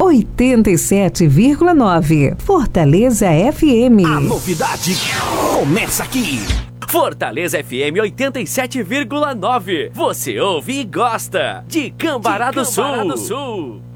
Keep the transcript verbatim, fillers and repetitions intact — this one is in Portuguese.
oitenta e sete vírgula nove. Fortaleza F M. A novidade começa aqui. Fortaleza F M oitenta e sete vírgula nove. Você ouve e gosta de Cambará do Sul.